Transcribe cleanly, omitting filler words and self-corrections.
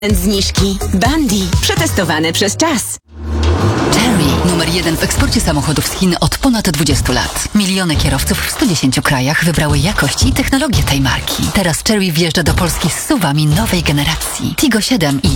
Zniżki. Bandy. Przetestowane przez czas. Chery, numer 1 w eksporcie samochodów z Chin od ponad 20 lat. Miliony kierowców w 110 krajach wybrały jakość i technologię tej marki. Teraz Chery wjeżdża do Polski z SUV-ami nowej generacji. Tigo 7 i